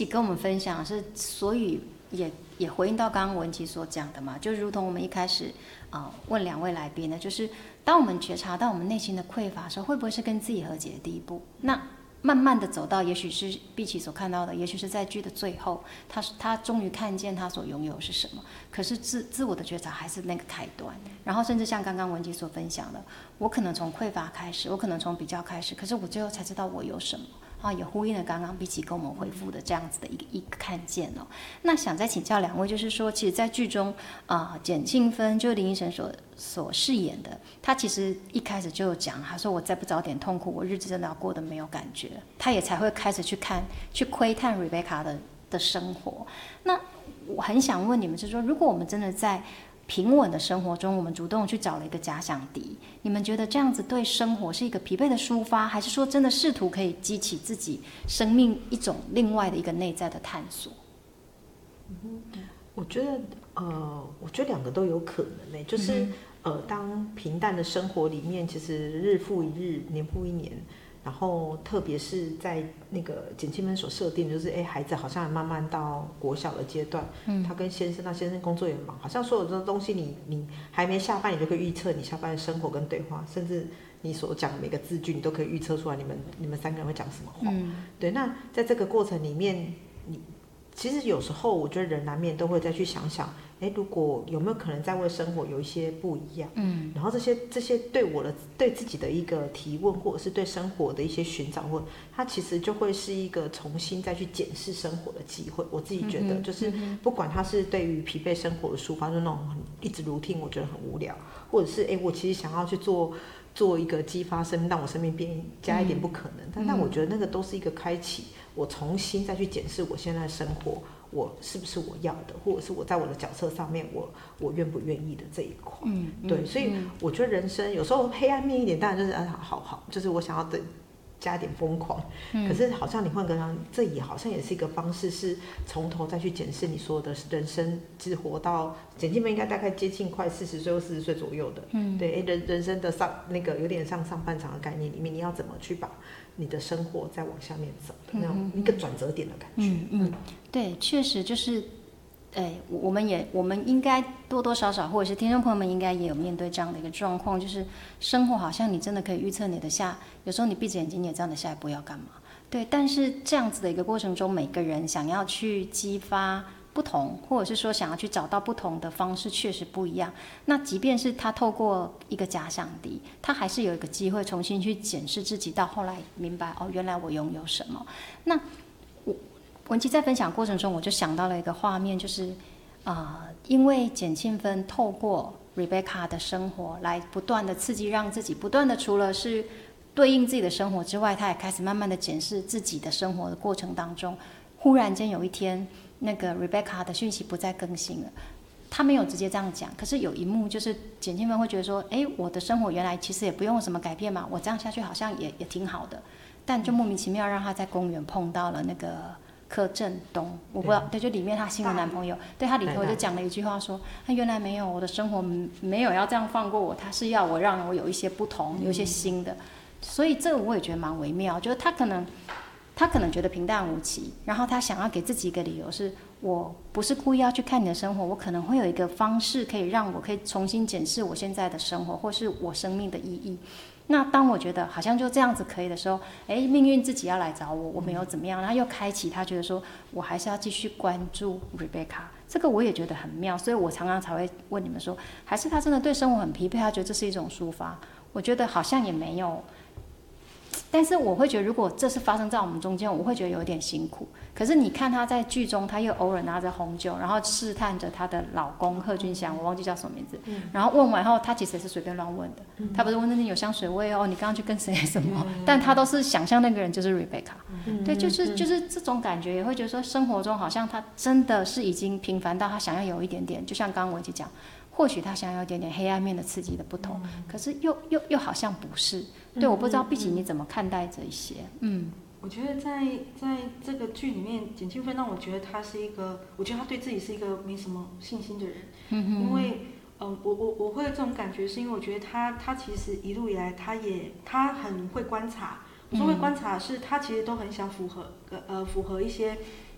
琪跟我们分享是，所以也回应到刚刚文琪所讲的嘛，就如同我们一开始问两位来宾呢，就是当我们觉察到我们内心的匮乏的时候，会不会是跟自己和解的第一步？那慢慢的走到，也许是碧琪所看到的，也许是在剧的最后，他终于看见他所拥有的是什么。可是自我的觉察还是那个开端。然后甚至像刚刚文琪所分享的，我可能从匮乏开始，我可能从比较开始，可是我最后才知道我有什么。也呼应了刚刚碧琪跟我们回复的这样子的一个看见哦。那想再请教两位，就是说，其实，在剧中简庆芬就是林依晨所饰演的，他其实一开始就有讲，他说我再不早点痛苦，我日子真的要过得没有感觉，他也才会开始去窥探 Rebecca 的生活。那我很想问你们，就是说，如果我们真的在平稳的生活中，我们主动去找了一个假想敌，你们觉得这样子对生活是一个疲惫的抒发，还是说真的试图可以激起自己生命一种另外的一个内在的探索？ 我觉得两个都有可能呢，就是当平淡的生活里面，其实日复一日，年复一年。然后，特别是在那个简庆芬所设定，就是孩子好像慢慢到国小的阶段，他跟先生，那先生工作也忙，好像所有的东西你还没下班，你就可以预测你下班的生活跟对话，甚至你所讲的每个字句，你都可以预测出来你们三个人会讲什么话。对，那在这个过程里面，其实有时候我觉得人难免都会再去想想，如果有没有可能再为生活有一些不一样，然后这些对自己的一个提问，或者是对生活的一些寻找，或它其实就会是一个重新再去检视生活的机会。我自己觉得，就是不管它是对于疲惫生活的抒发，就那种一直routine我觉得很无聊，或者是我其实想要去做一个激发生命，让我生命变加一点不可能，但我觉得那个都是一个开启，我重新再去检视我现在的生活，我是不是我要的，或者是我在我的角色上面我愿不愿意的这一块。对，所以我觉得人生有时候黑暗面一点，当然就是好，就是我想要的加点疯狂，可是好像你换个人，这也好像也是一个方式，是从头再去检视你所有的人生，只活到简庆芬应该大概接近快40岁或40岁左右的，对，人生的那个有点像上半场的概念里面，你要怎么去把你的生活再往下面走的那种一个转折点的感觉。 对，确实就是。我们应该多多少少，或者是听众朋友们应该也有面对这样的一个状况，就是生活好像你真的可以预测你的有时候你闭着眼睛你也知道你下一步要干嘛。对，但是这样子的一个过程中，每个人想要去激发不同，或者是说想要去找到不同的方式，确实不一样。那即便是他透过一个假想敌，他还是有一个机会重新去检视自己，到后来明白原来我拥有什么。那文琪在分享过程中，我就想到了一个画面，就是因为简庆芬透过 Rebecca 的生活来不断的刺激，让自己不断的除了是对应自己的生活之外，他也开始慢慢的检视自己的生活的过程当中，忽然间有一天，那个 Rebecca 的讯息不再更新了。他没有直接这样讲，可是有一幕就是简庆芬会觉得说，我的生活原来其实也不用什么改变嘛，我这样下去好像也挺好的，但就莫名其妙让他在公园碰到了那个柯震东，我不知道，对，就里面他新的男朋友，对，他里头就讲了一句话说，他原来没有，我的生活没有要这样放过我，他是要我让我有一些不同，有一些新的，所以这个我也觉得蛮微妙，就是他可能觉得平淡无奇，然后他想要给自己一个理由，是我不是故意要去看你的生活，我可能会有一个方式可以让我可以重新检视我现在的生活，或是我生命的意义。那当我觉得好像就这样子可以的时候，命运自己要来找我，我没有怎么样，然后又开启他觉得说我还是要继续关注 Rebecca， 这个我也觉得很妙，所以我常常才会问你们说，还是他真的对生活很疲惫，他觉得这是一种抒发？我觉得好像也没有，但是我会觉得如果这是发生在我们中间，我会觉得有点辛苦。可是你看他在剧中，他又偶尔拿着红酒，然后试探着她的老公贺军翔，我忘记叫什么名字，然后问完后，他其实也是随便乱问的，他不是问那你有香水味哦，你刚刚去跟谁什么，但他都是想象那个人就是 Rebecca，对，就是这种感觉，也会觉得说生活中好像他真的是已经平凡到他想要有一点点，就像刚刚我一起讲，或许他想要有一点点黑暗面的刺激的不同，可是又好像不是，对，我不知道碧琪你怎么看待这一些？ 我觉得在这个剧里面，简庆芬让我觉得他是一个，我觉得他对自己是一个没什么信心的人，因为我会有这种感觉，是因为我觉得他其实一路以来他很会观察，我说会观察是他其实都很想符合一些